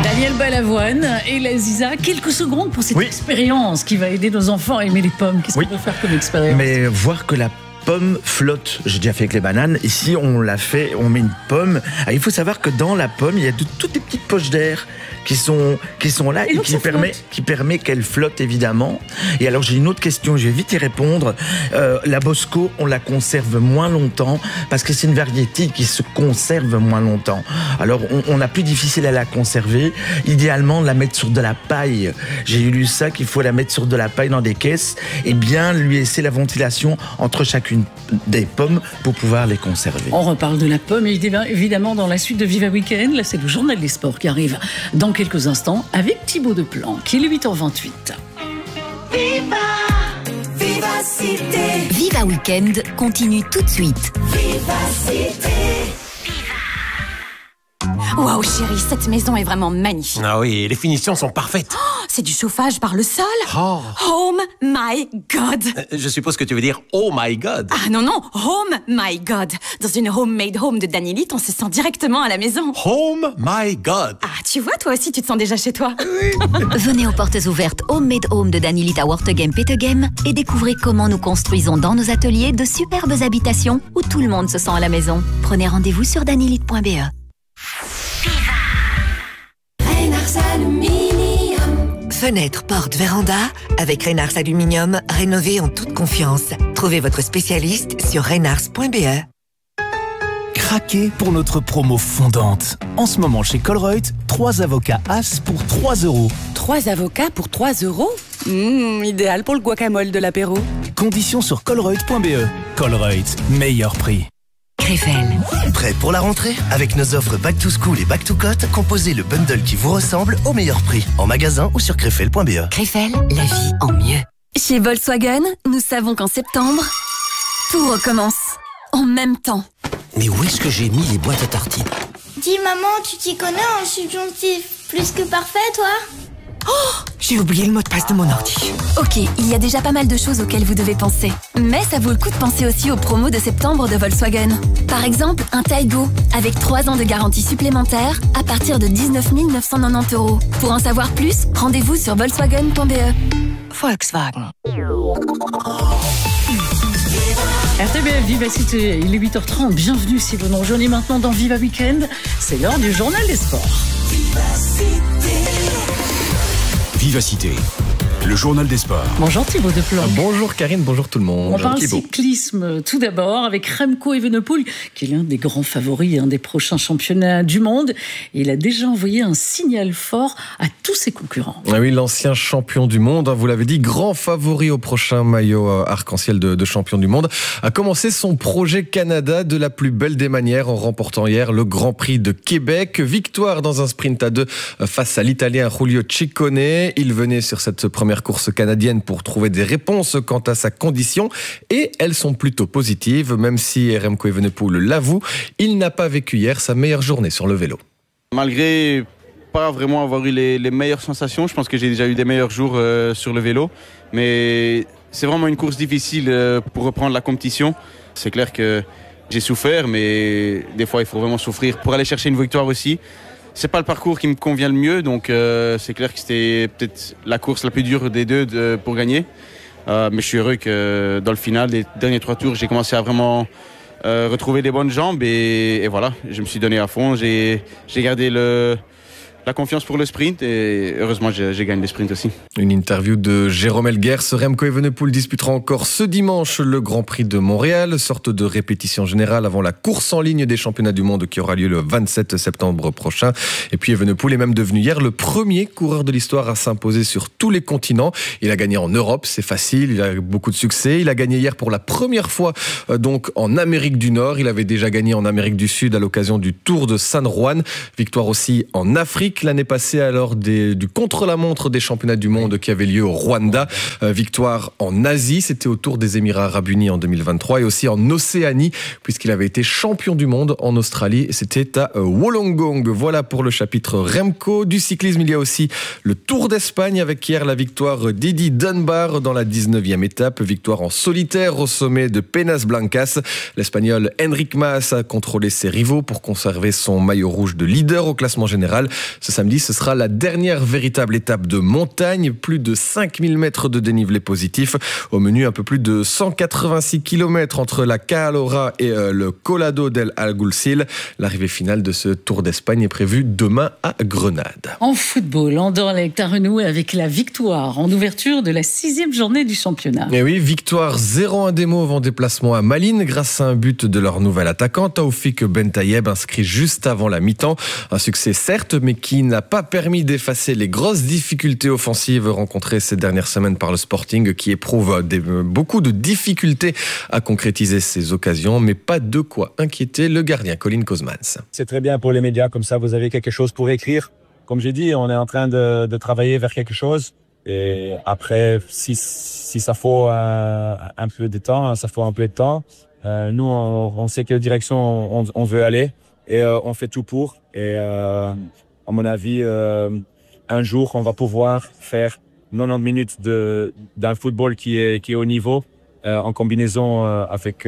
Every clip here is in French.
Daniel Balavoine et la Ziza, quelques secondes pour cette expérience qui va aider nos enfants à aimer les pommes. Qu'est-ce qu'on peut faire comme expérience? Mais voir que la pomme flotte. J'ai déjà fait avec les bananes. Ici, on l'a fait, on met une pomme. Alors, il faut savoir que dans la pomme, il y a toutes des petites poches d'air qui sont là et qui permet qu'elle flotte, évidemment. Et alors, j'ai une autre question, je vais vite y répondre. La Bosco, on la conserve moins longtemps parce que c'est une variété qui se conserve moins longtemps. Alors, on a plus difficile à la conserver. Idéalement, la mettre sur de la paille. J'ai lu ça, qu'il faut la mettre sur de la paille dans des caisses et bien lui laisser la ventilation entre chacune des pommes pour pouvoir les conserver. On reparle de la pomme, évidemment, dans la suite de Viva Weekend. Là, c'est le journal des sports qui arrive dans quelques instants avec Thibaut Deplan, qui est le 8h28. Viva Cité. Viva Weekend continue tout de suite. Viva Cité. Waouh chérie, cette maison est vraiment magnifique. Ah oui, les finitions sont parfaites. Oh, c'est du chauffage par le sol. Oh my God. Je suppose que tu veux dire oh my God. Ah non, home my God. Dans une homemade home de Danilit, on se sent directement à la maison. Home my God. Ah, tu vois, toi aussi, tu te sens déjà chez toi. Venez aux portes ouvertes Homemade Home de Danilit à Wortegem-Petegem et découvrez comment nous construisons dans nos ateliers de superbes habitations où tout le monde se sent à la maison. Prenez rendez-vous sur danilit.be. Fenêtres, portes, véranda, avec Reynars Aluminium, rénovez en toute confiance. Trouvez votre spécialiste sur reynars.be. Craquez pour notre promo fondante. En ce moment chez Colruyt, 3 avocats As pour 3 €. 3 avocats pour 3 €? Idéal pour le guacamole de l'apéro. Conditions sur colruyt.be. Colruyt, meilleur prix. Krefel. Prêt pour la rentrée? Avec nos offres Back to School et Back to Cote, composez le bundle qui vous ressemble au meilleur prix. En magasin ou sur krefel.be. Krefel, la vie en mieux. Chez Volkswagen, nous savons qu'en septembre, tout recommence. En même temps. Mais où est-ce que j'ai mis les boîtes à tartines? Dis maman, tu t'y connais en subjonctif plus que parfait, toi? Oh, j'ai oublié le mot de passe de mon ordi. Ok, il y a déjà pas mal de choses auxquelles vous devez penser. Mais ça vaut le coup de penser aussi aux promos de septembre de Volkswagen. Par exemple, un Taigo, avec 3 ans de garantie supplémentaire à partir de 19 990 €. Pour en savoir plus, rendez-vous sur volkswagen.be. Volkswagen. RTBF Viva Cité, il est 8h30. Bienvenue si vous nous rejoignez maintenant dans Viva Weekend. C'est l'heure du journal des sports. Viva Cité, le journal des sports. Bonjour Thibaut Deplan. Bonjour Karine, bonjour tout le monde. On parle cyclisme tout d'abord avec Remco Evenepoel, qui est l'un des grands favoris des prochains championnats du monde. Et il a déjà envoyé un signal fort à tous ses concurrents. Ah oui, l'ancien champion du monde, vous l'avez dit, grand favori au prochain maillot arc-en-ciel de champion du monde, a commencé son projet Canada de la plus belle des manières en remportant hier le Grand Prix de Québec. Victoire dans un sprint à 2 face à l'Italien Giulio Ciccone. Il venait sur cette première course canadienne pour trouver des réponses quant à sa condition et elles sont plutôt positives, même si Remco Evenepoel l'avoue, il n'a pas vécu hier sa meilleure journée sur le vélo. Malgré pas vraiment avoir eu les meilleures sensations, je pense que j'ai déjà eu des meilleurs jours sur le vélo, mais c'est vraiment une course difficile pour reprendre la compétition. C'est clair que j'ai souffert, mais des fois il faut vraiment souffrir pour aller chercher une victoire aussi. C'est pas le parcours qui me convient le mieux, donc c'est clair que c'était peut-être la course la plus dure des deux pour gagner. Mais je suis heureux que dans le final, les derniers 3 tours, j'ai commencé à vraiment retrouver des bonnes jambes et voilà, je me suis donné à fond. J'ai gardé la confiance pour le sprint et heureusement j'ai gagné les sprints aussi. Une interview de Jérôme Elguers. Remco Evenepoel disputera encore ce dimanche le Grand Prix de Montréal, sorte de répétition générale avant la course en ligne des championnats du monde qui aura lieu le 27 septembre prochain. Et puis Evenepoel est même devenu hier le premier coureur de l'histoire à s'imposer sur tous les continents. Il a gagné en Europe, c'est facile, il a eu beaucoup de succès. Il a gagné hier pour la première fois donc en Amérique du Nord. Il avait déjà gagné en Amérique du Sud à l'occasion du Tour de San Juan. Victoire aussi en Afrique l'année passée alors du contre-la-montre des championnats du monde qui avait lieu au Rwanda. Victoire en Asie, c'était au Tour des Émirats Arabes Unis en 2023 et aussi en Océanie puisqu'il avait été champion du monde en Australie. C'était à Wollongong. Voilà pour le chapitre Remco. Du cyclisme, il y a aussi le Tour d'Espagne avec hier la victoire d'Eddie Dunbar dans la 19e étape. Victoire en solitaire au sommet de Penas Blancas. L'Espagnol Enric Mas a contrôlé ses rivaux pour conserver son maillot rouge de leader au classement général. Ce samedi, ce sera la dernière véritable étape de montagne. Plus de 5000 mètres de dénivelé positif. Au menu, un peu plus de 186 km entre la Calahorra et le Collado del Algursil. L'arrivée finale de ce Tour d'Espagne est prévue demain à Grenade. En football, Anderlecht a renoué avec la victoire en ouverture de la 6e journée du championnat. Et oui, victoire 0-1 des Mauves en déplacement à Malines grâce à un but de leur nouvel attaquant, Taoufik Bentayeb, inscrit juste avant la mi-temps. Un succès certes, mais qui n'a pas permis d'effacer les grosses difficultés offensives rencontrées ces dernières semaines par le Sporting, qui éprouve beaucoup de difficultés à concrétiser ses occasions, mais pas de quoi inquiéter le gardien Colin Kozmans. C'est très bien pour les médias, comme ça vous avez quelque chose pour écrire. Comme j'ai dit, on est en train de travailler vers quelque chose. Et après, si ça faut un peu de temps, ça faut un peu de temps. Nous, on sait quelle direction on veut aller et on fait tout pour. Et à mon avis, un jour, on va pouvoir faire 90 minutes d'un football qui est au niveau en combinaison avec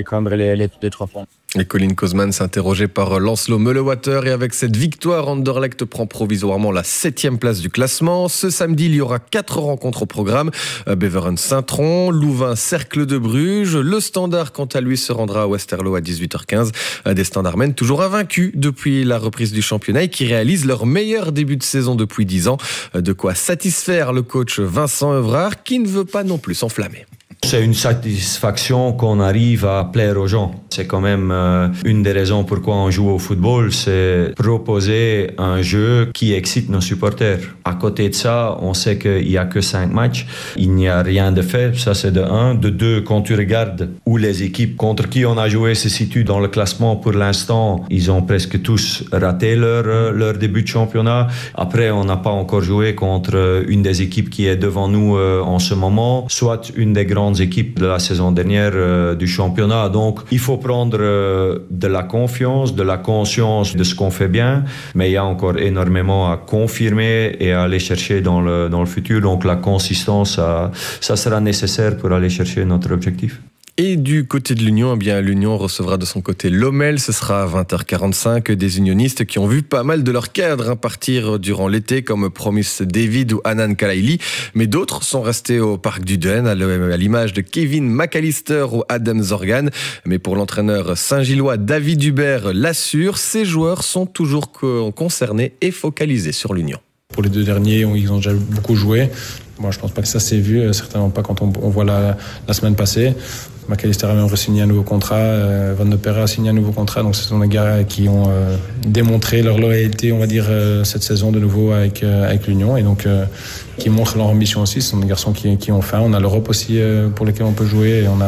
les 3 points. Et Colin Kozmans s'interrogé par Lancelot Meulewater, et avec cette victoire, Anderlecht prend provisoirement la 7e place du classement. Ce samedi, il y aura 4 rencontres au programme. Beveren Saint-Tron, Louvain Cercle de Bruges, le Standard quant à lui se rendra à Westerlo à 18h15. Des Standardmen toujours invaincus depuis la reprise du championnat et qui réalisent leur meilleur début de saison depuis 10 ans. De quoi satisfaire le coach Vincent Evrard, qui ne veut pas non plus s'enflammer. C'est une satisfaction qu'on arrive à plaire aux gens. C'est quand même une des raisons pourquoi on joue au football, c'est proposer un jeu qui excite nos supporters. À côté de ça, on sait qu'il n'y a que 5 matchs, il n'y a rien de fait, ça c'est de 1. De 2, quand tu regardes où les équipes contre qui on a joué se situent dans le classement pour l'instant, ils ont presque tous raté leur début de championnat. Après, on n'a pas encore joué contre une des équipes qui est devant nous en ce moment, soit une des grandes équipes de la saison dernière du championnat. Donc il faut prendre de la confiance, de la conscience de ce qu'on fait bien, mais il y a encore énormément à confirmer et à aller chercher dans le futur. Donc la consistance, ça sera nécessaire pour aller chercher notre objectif. Et du côté de l'Union, eh bien, l'Union recevra de son côté Lommel. Ce sera à 20h45. Des unionistes qui ont vu pas mal de leurs cadres partir durant l'été, comme Promise David ou Anan Kalaili. Mais d'autres sont restés au Parc du Den, à l'image de Kevin McAllister ou Adam Zorgan. Mais pour l'entraîneur Saint-Gillois David Hubert l'assure, ces joueurs sont toujours concernés et focalisés sur l'Union. Pour les 2 derniers, ils ont déjà beaucoup joué. Moi, je pense pas que ça s'est vu, certainement pas quand on voit la semaine passée. McAllister a même re-signé un nouveau contrat, Van de Perre a signé un nouveau contrat, donc ce sont des gars qui ont démontré leur loyauté, on va dire, cette saison de nouveau avec l'Union, et donc qui montrent leur ambition aussi. Ce sont des garçons qui ont faim. On a l'Europe aussi pour lesquels on peut jouer, et on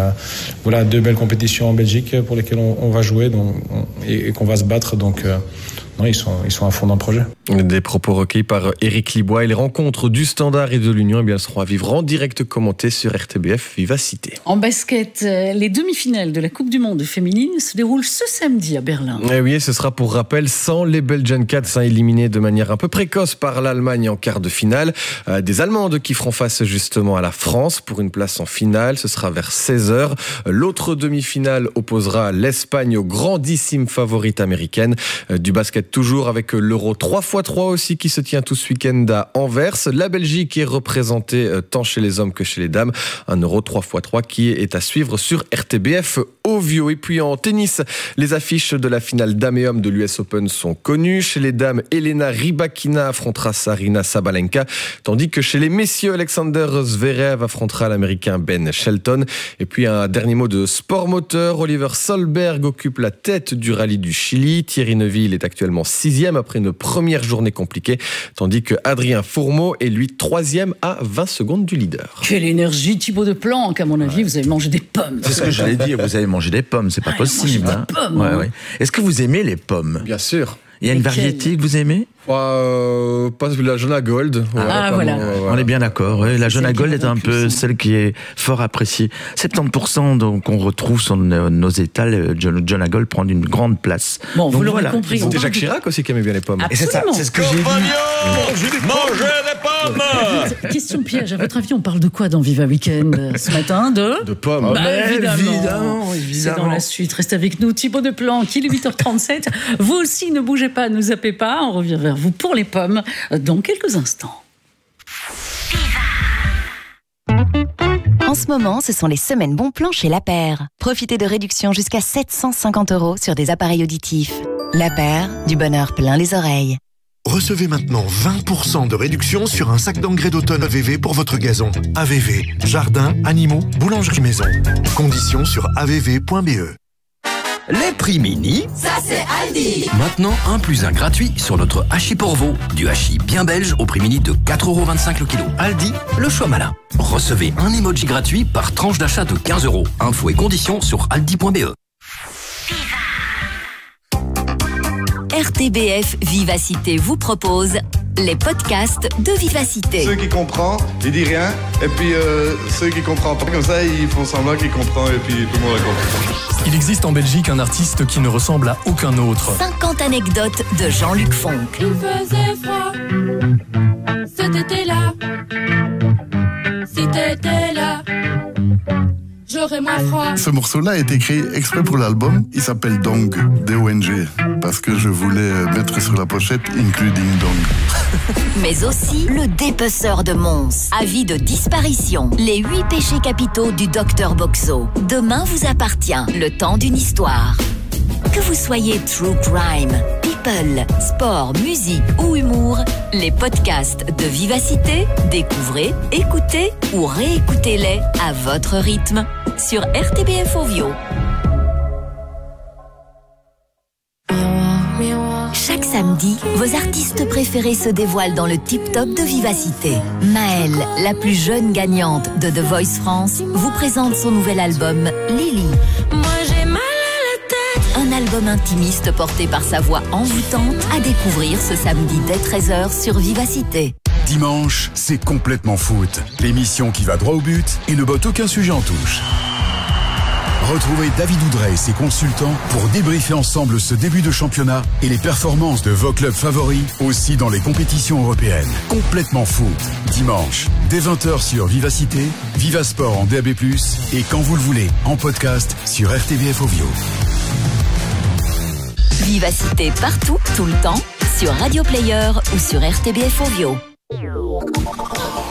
a 2 belles compétitions en Belgique pour lesquelles on va jouer et qu'on va se battre, donc non, ils sont à fond dans le projet. Des propos recueillis par Éric Libois. Et les rencontres du Standard et de l'Union, eh bien, elles seront à vivre en direct commentées sur RTBF Vivacité. En basket, les demi-finales de la Coupe du Monde féminine se déroulent ce samedi à Berlin. Et oui, ce sera pour rappel sans les Belgian Cats, éliminés de manière un peu précoce par l'Allemagne en quart de finale. Des Allemandes qui feront face justement à la France pour une place en finale. Ce sera vers 16h. L'autre demi-finale opposera l'Espagne aux grandissimes favorites américaines. Du basket toujours avec l'Euro 3x3 aussi qui se tient tout ce week-end à Anvers. La Belgique est représentée tant chez les hommes que chez les dames. Un Euro 3x3 qui est à suivre sur RTBF Ovio. Et puis en tennis, les affiches de la finale dames et hommes de l'US Open sont connues. Chez les dames, Elena Rybakina affrontera Sarina Sabalenka, tandis que chez les messieurs, Alexander Zverev affrontera l'Américain Ben Shelton. Et puis un dernier mot de sport moteur. Oliver Solberg occupe la tête du rallye du Chili. Thierry Neuville est actuellement 6e après une première journée compliquée, tandis que Adrien Fourmeau est lui 3e à 20 secondes du leader. Quelle énergie, Thibaut Deplanque, à mon avis, vous avez mangé des pommes. C'est ce que j'allais dire, vous avez mangé des pommes, c'est pas possible. Hein. Des pommes, ouais. Est-ce que vous aimez les pommes ? Bien sûr. Il y a une variété que vous aimez ? Pas la jaune à gold. Voilà. On est bien d'accord. Ouais. La jaune à gold est un peu celle qui est fort appréciée. 70% donc on retrouve sur nos étals. Jaune à gold prend une grande place. Bon, donc, vous l'aurez compris. C'était Jacques Chirac aussi qui aimait bien les pommes. Et c'est ça, c'est ce que j'ai dit. Mangez des pommes. Question piège. À votre avis, on parle de quoi dans Viva Weekend ce matin ? De pommes. Évidemment. C'est dans la suite. Restez avec nous. Thibaut Deplanque, il est 8h37. Vous aussi, ne bougez pas, ne zappez pas. On revient vers vers vous pour les pommes dans quelques instants. En ce moment, ce sont les semaines bons plans chez La Paire. Profitez de réductions jusqu'à 750 € sur des appareils auditifs. La Paire, du bonheur plein les oreilles. Recevez maintenant 20% de réduction sur un sac d'engrais d'automne AVV pour votre gazon. AVV, jardin, animaux, boulangerie maison. Conditions sur avv.be. Les prix mini, ça c'est Aldi. Maintenant, 1 + 1 gratuit sur notre hachis porvo. Du hachis bien belge au prix mini de 4,25 € le kilo. Aldi, le choix malin. Recevez un emoji gratuit par tranche d'achat de 15 €. Infos et conditions sur aldi.be. RTBF Vivacité vous propose les podcasts de Vivacité. Ceux qui comprennent, ils disent rien. Et puis ceux qui ne comprennent pas, comme ça, ils font semblant qu'ils comprennent et puis tout le monde a compris. Il existe en Belgique un artiste qui ne ressemble à aucun autre. 50 anecdotes de Jean-Luc Fonck. Il faisait froid cet été-là. Si t'étais là, j'aurais moins froid. Ce morceau-là a été créé exprès pour l'album. Il s'appelle Dong, D-O-N-G, parce que je voulais mettre sur la pochette Including Dong. Mais aussi le dépeceur de Mons. Avis de disparition. Les 8 péchés capitaux du Dr Boxo. Demain vous appartient. Le temps d'une histoire. Que vous soyez true crime, people, sport, musique ou humour, les podcasts de Vivacité, découvrez, écoutez ou réécoutez-les à votre rythme sur RTBF Ovio. Chaque samedi, vos artistes préférés se dévoilent dans le tip-top de Vivacité. Maëlle, la plus jeune gagnante de The Voice France, vous présente son nouvel album Lily. Moi j'ai mal à la tête. Un album intimiste porté par sa voix envoûtante à découvrir ce samedi dès 13h sur Vivacité. Dimanche, c'est complètement foot. L'émission qui va droit au but et ne botte aucun sujet en touche. Retrouvez David Oudret et ses consultants pour débriefer ensemble ce début de championnat et les performances de vos clubs favoris aussi dans les compétitions européennes. Complètement foot. Dimanche, dès 20h sur Vivacité, Vivasport en DAB+, et quand vous le voulez, en podcast sur RTBF Ovio. Vivacité partout, tout le temps, sur Radio Player ou sur RTBF Ovio.